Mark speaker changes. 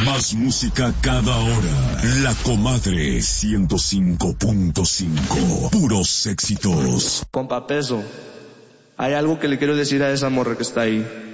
Speaker 1: Más música cada hora. La Comadre 105.5. Puros éxitos.
Speaker 2: Compa Peso, hay algo que le quiero decir a esa morra que está ahí.